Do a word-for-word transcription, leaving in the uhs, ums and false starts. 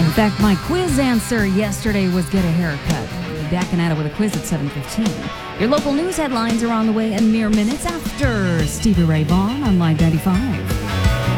In fact, my quiz answer yesterday was get a haircut. We'll be back at it with a quiz at seven fifteen. Your local news headlines are on the way in mere minutes after Stevie Ray Vaughan on Live ninety-five.